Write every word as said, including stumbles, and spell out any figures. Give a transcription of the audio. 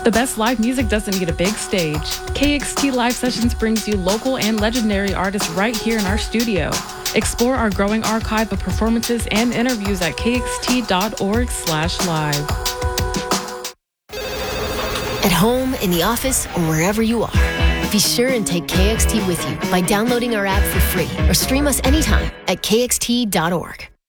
The best live music doesn't need a big stage. K X T Live Sessions brings you local and legendary artists right here in our studio. Explore our growing archive of performances and interviews at kxt.org slash live. At home, in the office, or wherever you are, be sure and take K X T with you by downloading our app for free or stream us anytime at k x t dot org.